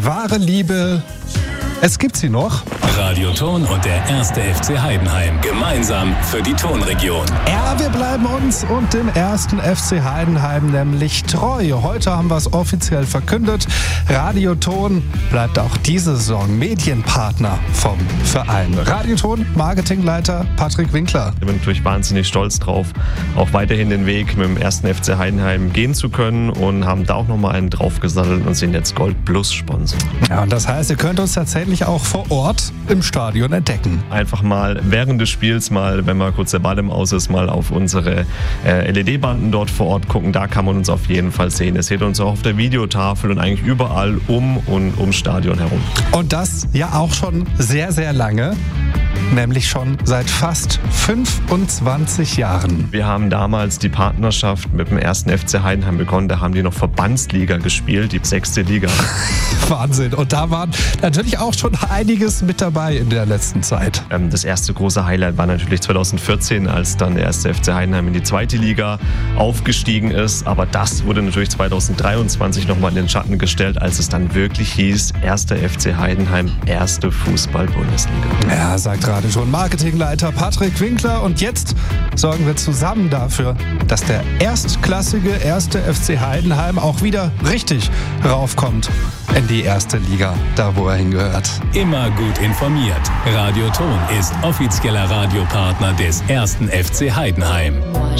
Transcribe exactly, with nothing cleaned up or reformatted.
Die wahre Liebe, es gibt sie noch. Radio Ton und der erste F C Heidenheim. Gemeinsam für die Tonregion. Ja, wir bleiben uns und dem ersten F C Heidenheim nämlich treu. Heute haben wir es offiziell verkündet. Radio Ton bleibt auch diese Saison Medienpartner vom Verein. Radio Ton Marketingleiter Patrick Winkler. Ich bin natürlich wahnsinnig stolz drauf, auch weiterhin den Weg mit dem ersten F C Heidenheim gehen zu können und haben da auch nochmal einen draufgesattelt und sind jetzt Gold Plus Sponsor. Ja, und das heißt, ihr könnt uns tatsächlich auch vor Ort im Stadion entdecken. Einfach mal während des Spiels mal, wenn mal kurz der Ball im Aus ist, mal auf unsere äh, L E D-Banden dort vor Ort gucken. Da kann man uns auf jeden Fall sehen. Ihr seht uns auch auf der Videotafel und eigentlich überall um und ums Stadion herum. Und das ja auch schon sehr, sehr lange. Nämlich schon seit fast fünfundzwanzig Jahren. Wir haben damals die Partnerschaft mit dem ersten F C Heidenheim begonnen. Da haben die noch Verbandsliga gespielt, die sechste Liga. Wahnsinn. Und da waren natürlich auch schon einiges mit dabei in der letzten Zeit. Ähm, das erste große Highlight war natürlich zweitausendvierzehn, als dann der erste F C Heidenheim in die zweite Liga aufgestiegen ist. Aber das wurde natürlich zweitausenddreiundzwanzig nochmal in den Schatten gestellt, als es dann wirklich hieß, erster F C Heidenheim, erste Fußball-Bundesliga. Ja, sagt gerade schon Marketingleiter Patrick Winkler. Und jetzt sorgen wir zusammen dafür, dass der erstklassige erste F C Heidenheim auch wieder richtig raufkommt in die erste Liga, da wo er hingehört. Immer gut informiert. Radio Ton ist offizieller Radiopartner des ersten F C Heidenheim.